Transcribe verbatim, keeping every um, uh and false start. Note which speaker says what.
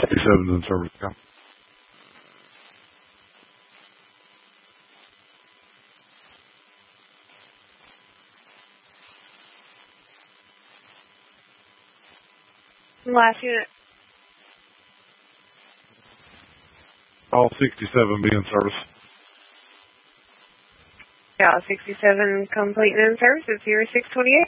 Speaker 1: sixty-seven's in service, yeah.
Speaker 2: Last unit.
Speaker 1: All sixty-seven be in service.
Speaker 2: Yeah, sixty-seven complete and in service. It's zero six twenty-eight.